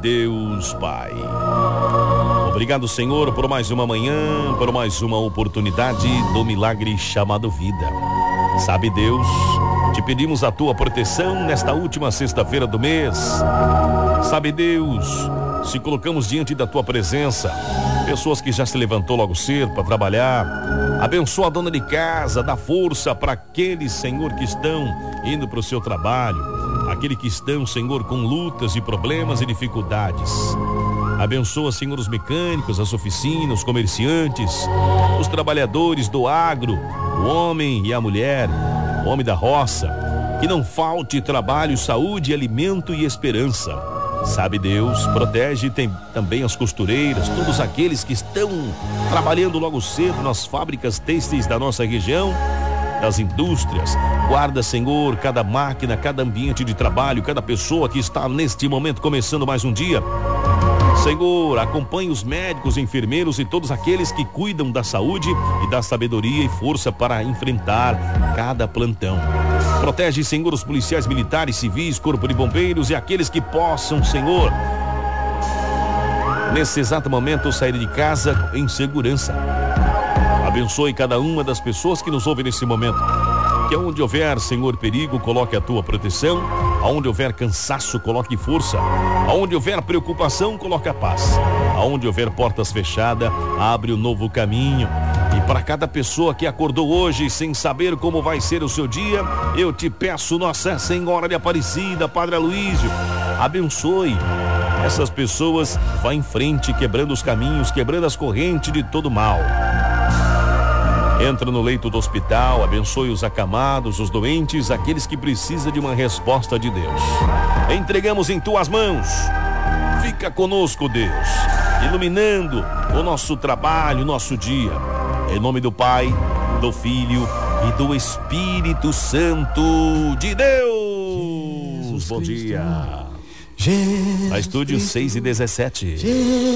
Deus Pai. Obrigado, Senhor, por mais uma manhã, por mais uma oportunidade do milagre chamado vida. Sabe, Deus, te pedimos a tua proteção nesta última sexta-feira do mês. Sabe, Deus, se colocamos diante da tua presença, pessoas que já se levantou logo cedo para trabalhar. Abençoa a dona de casa, dá força para aqueles, Senhor, que estão indo para o seu trabalho, aqueles que estão, Senhor, com lutas e problemas e dificuldades. Abençoa, Senhor, os mecânicos, as oficinas, os comerciantes, os trabalhadores do agro, o homem e a mulher, o homem da roça. Que não falte trabalho, saúde, alimento e esperança. Sabe, Deus, protege também as costureiras, todos aqueles que estão trabalhando logo cedo nas fábricas têxteis da nossa região, das indústrias. Guarda, Senhor, cada máquina, cada ambiente de trabalho, cada pessoa que está neste momento começando mais um dia. Senhor, acompanhe os médicos, enfermeiros e todos aqueles que cuidam da saúde e da sabedoria e força para enfrentar cada plantão. Protege, Senhor, os policiais militares, civis, corpo de bombeiros e aqueles que possam, Senhor, nesse exato momento sair de casa em segurança. Abençoe cada uma das pessoas que nos ouvem nesse momento. Que onde houver, Senhor, perigo, coloque a tua proteção. Aonde houver cansaço, coloque força. Aonde houver preocupação, coloque a paz. Aonde houver portas fechadas, abre um novo caminho. E para cada pessoa que acordou hoje sem saber como vai ser o seu dia, eu te peço, Nossa Senhora de Aparecida, Padre Aloísio, abençoe essas pessoas, vá em frente, quebrando os caminhos, quebrando as correntes de todo mal. Entra no leito do hospital, abençoe os acamados, os doentes, aqueles que precisam de uma resposta de Deus. Entregamos em tuas mãos. Fica conosco, Deus, iluminando o nosso trabalho, o nosso dia. Em nome do Pai, do Filho e do Espírito Santo de Deus. Bom dia. Na estúdio 6:17.